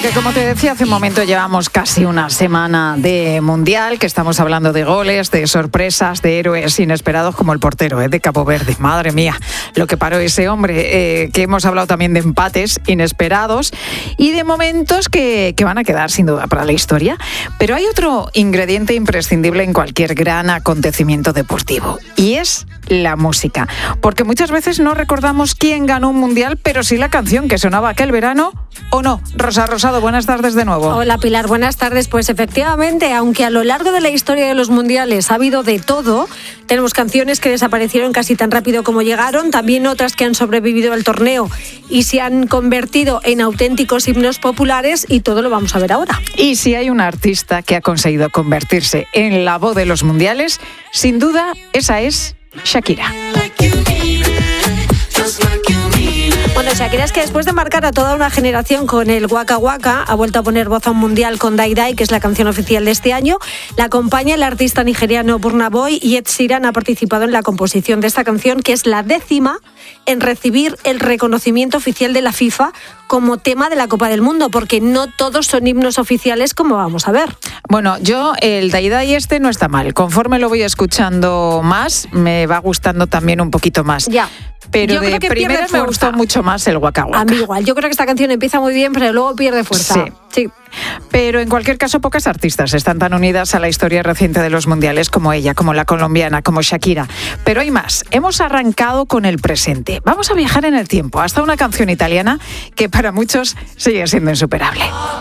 Porque como te decía hace un momento, llevamos casi una semana de Mundial, que estamos hablando de goles, de sorpresas, de héroes inesperados como el portero de Cabo Verde. Madre mía, lo que paró ese hombre, que hemos hablado también de empates inesperados y de momentos que van a quedar sin duda para la historia. Pero hay otro ingrediente imprescindible en cualquier gran acontecimiento deportivo y es la música. Porque muchas veces no recordamos quién ganó un Mundial, pero sí la canción que sonaba aquel verano, ¿o no? Rosa Rosado, buenas tardes de nuevo. Hola Pilar, buenas tardes. Pues efectivamente, aunque a lo largo de la historia de los mundiales ha habido de todo, tenemos canciones que desaparecieron casi tan rápido como llegaron, también otras que han sobrevivido al torneo y se han convertido en auténticos himnos populares, y todo lo vamos a ver ahora. Y si hay una artista que ha conseguido convertirse en la voz de los mundiales, sin duda esa es Shakira. Bueno, Shakira es que después de marcar a toda una generación con el Waka Waka, ha vuelto a poner voz a un mundial con Die Die, que es la canción oficial de este año. La acompaña el artista nigeriano Burna Boy, y Ed Sheeran ha participado en la composición de esta canción, que es la 10ª en recibir el reconocimiento oficial de la FIFA como tema de la Copa del Mundo, porque no todos son himnos oficiales, como vamos a ver. Bueno, yo el Die Die no está mal. Conforme lo voy escuchando más, me va gustando también un poquito más. Ya. Pero yo de primeras me gustó mucho más el Waka Waka. A mí igual. Yo creo que esta canción empieza muy bien, pero luego pierde fuerza. Sí. Pero en cualquier caso, pocas artistas están tan unidas a la historia reciente de los mundiales como ella, como la colombiana, como Shakira. Pero hay más. Hemos arrancado con el presente. Vamos a viajar en el tiempo hasta una canción italiana que para muchos sigue siendo insuperable.